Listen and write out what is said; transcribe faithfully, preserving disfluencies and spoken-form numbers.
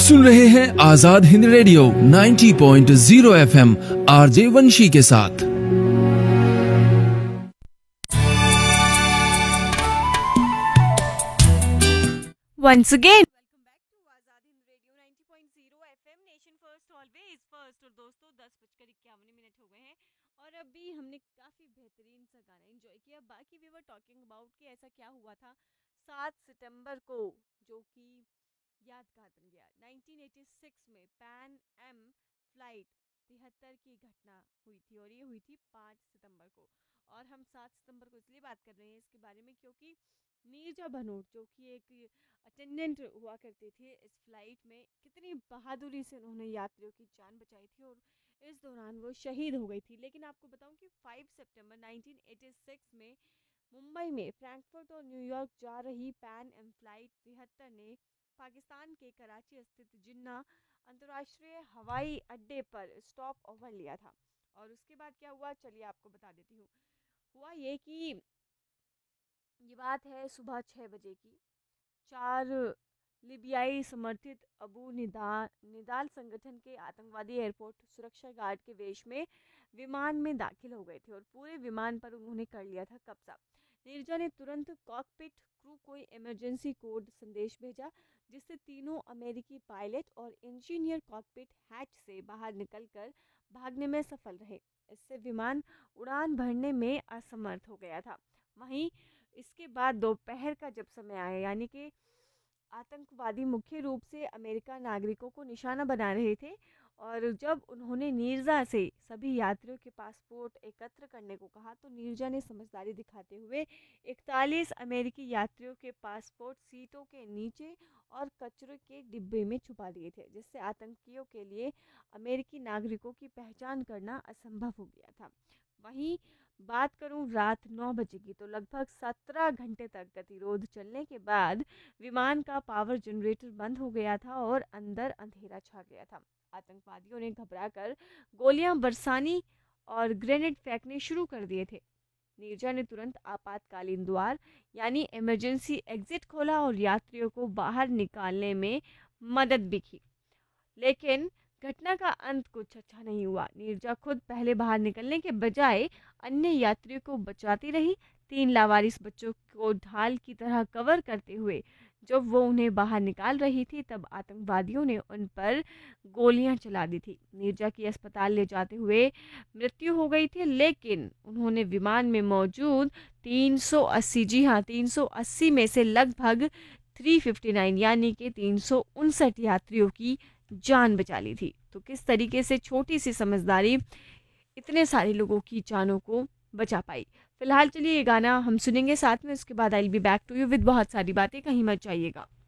सुन रहे हैं आजाद हिंद रेडियो नब्बे पॉइंट ज़ीरो एफएम आरजे वंशी के साथ। Once again, welcome back to Azad Hind radio नब्बे point zero FM nation first always first. और दोस्तों दस बजकर इक्यावन मिनट हो गए हैं और अभी हमने काफी बेहतरीन सा गाना एंजॉय किया। बाकी वी वर टॉकिंग अबाउट कि ऐसा क्या हुआ था सात सितंबर को, जो कि यादगार बन गया। नाइनटीन एटी सिक्स में पैन एम फ्लाइट तिहत्तर की घटना हुई थी और ये हुई थी पाँच सितंबर को। और हम सात सितंबर को इसलिए बात कर रहे हैं इसके बारे में क्योंकि नीरजा भनोट, जो कि एक अटेंडेंट हुआ करते थे इस फ्लाइट में, कितनी बहादुरी से उन्होंने यात्रियों की जान बचाई थी और इस दौरान वो शहीद हो गई थी। लेकिन आपको बताऊं कि पाँच सितंबर नाइनटीन एटी सिक्स में मुंबई में फ्रैंकफर्ट और न्यूयॉर्क जा रही पैन एम फ्लाइट तिहत्तर ने पाकिस्तान के कराची स्थित जिन्ना अंतर्राष्ट्रीय हवाई अड्डे पर स्टॉप ओवर लिया था। और उसके बाद क्या हुआ, चलिए आपको बता देती हूँ। हुआ ये कि ये बात है सुबह छः बजे की। चार लिबियाई समर्थित अबू निदा निदाल संगठन के आतंकवादी एयरपोर्ट सुरक्षा गार्ड के वेश में विमान में दाखिल हो गए थे और पूरे विमान पर उन्होंने कर लिया था कब्जा। नीरजा ने तुरंत कॉकपिट क्रू को इमरजेंसी कोड संदेश भेजा, जिससे तीनों अमेरिकी पायलट और इंजीनियर कॉकपिट हैच से बाहर निकलकर भागने में सफल रहे। इससे विमान उड़ान भरने में असमर्थ हो गया था। वहीं इसके बाद दोपहर का जब समय आया, यानी कि आतंकवादी मुख्य रूप से अमेरिका नागरिकों को निशाना बना रहे थे, और जब उन्होंने नीरजा से सभी यात्रियों के पासपोर्ट एकत्र करने को कहा तो नीरजा ने समझदारी दिखाते हुए इकतालीस अमेरिकी यात्रियों के पासपोर्ट सीटों के नीचे और कचरे के डिब्बे में छुपा दिए थे, जिससे आतंकियों के लिए अमेरिकी नागरिकों की पहचान करना असंभव हो गया था। वहीं बात करूं रात नौ बजे की, तो लगभग सत्रह घंटे तक गतिरोध चलने के बाद विमान का पावर जनरेटर बंद हो गया था और अंदर अंधेरा छा गया था। आतंकवादियों ने घबराकर गोलियां बरसानी और ग्रेनेड फेंकने शुरू कर दिए थे। नीरजा ने तुरंत आपातकालीन द्वार यानी इमरजेंसी एग्जिट खोला और यात्रियों को बाहर निकालने में मदद भी की। लेकिन घटना का अंत कुछ अच्छा नहीं हुआ। नीरजा खुद पहले बाहर निकलने के बजाय अन्य यात्रियों को बचाती रही। तीन लावारिस बच्चों को ढाल की तरह कवर करते हुए जब वो उन्हें बाहर निकाल रही थी, तब आतंकवादियों ने उन पर गोलियां चला दी थी। नीरजा की अस्पताल ले जाते हुए मृत्यु हो गई थी, लेकिन उन्होंने विमान में मौजूद तीन सौ अस्सी जी हाँ तीन सौ अस्सी में से लगभग तीन सौ उनसठ यानी कि तीन सौ उनसठ यात्रियों की जान बचा ली थी। तो किस तरीके से छोटी सी समझदारी इतने सारे लोगों की जानों को बचा पाई। फिलहाल चलिए ये गाना हम सुनेंगे, साथ में उसके बाद I will be back to you with बहुत सारी बातें, कहीं मत जाइएगा।